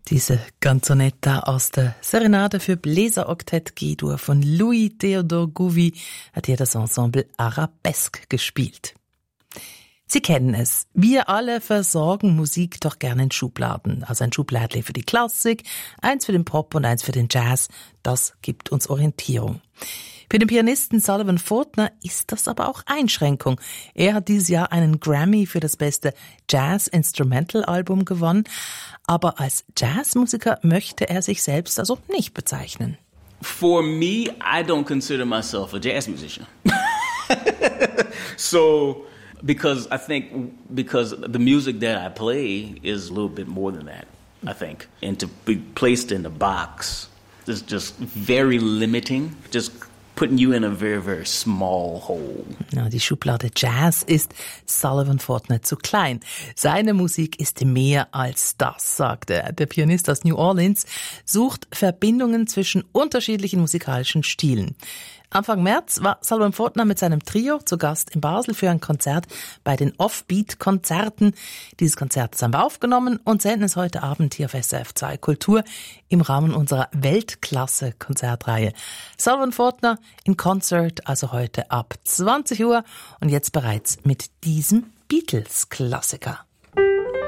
Diese Canzonetta aus der Serenade für Bläseroktett G-Dur von Louis Théodore Gouvi hat hier das Ensemble Arabesque gespielt. Sie kennen es. Wir alle versorgen Musik doch gerne in Schubladen. Also ein Schubladle für die Klassik, eins für den Pop und eins für den Jazz. Das gibt uns Orientierung. Für den Pianisten Sullivan Fortner ist das aber auch Einschränkung. Er hat dieses Jahr einen Grammy für das beste Jazz-Instrumental-Album gewonnen. Aber als Jazzmusiker möchte er sich selbst also nicht bezeichnen. For me, I don't consider myself a jazz musician. So, because the music that I play is a little bit more than that, I think. And to be placed in a box is just very limiting, just putting you in a very, very small hole. Ja, die Schublade Jazz ist Sullivan Fortner zu klein. Seine Musik ist mehr als das, sagt er. Der Pianist aus New Orleans sucht Verbindungen zwischen unterschiedlichen musikalischen Stilen. Anfang März war Sullivan Fortner mit seinem Trio zu Gast in Basel für ein Konzert bei den Offbeat-Konzerten. Dieses Konzert haben wir aufgenommen und senden es heute Abend hier auf SRF 2 Kultur im Rahmen unserer Weltklasse-Konzertreihe. Sullivan Fortner in Concert, also heute ab 20 Uhr und jetzt bereits mit diesem Beatles-Klassiker.